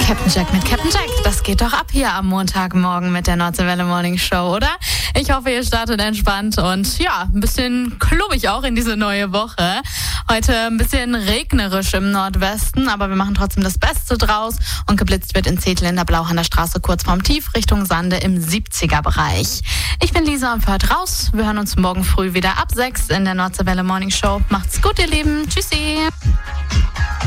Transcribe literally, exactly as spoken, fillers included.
Captain Jack mit Captain Jack. Das geht doch ab hier am Montagmorgen mit der Nordseewelle Morning Show, oder? Ich hoffe, ihr startet entspannt und ja, ein bisschen klubbig auch in diese neue Woche. Heute ein bisschen regnerisch im Nordwesten, aber wir machen trotzdem das Beste draus und geblitzt wird in Zetel in der Blauhander Straße kurz vorm Tief Richtung Sande im siebziger-Bereich. Ich bin Lisa und für heute raus. Wir hören uns morgen früh wieder ab sechs in der Nordseewelle Morning Show. Macht's gut, ihr Lieben. Tschüssi.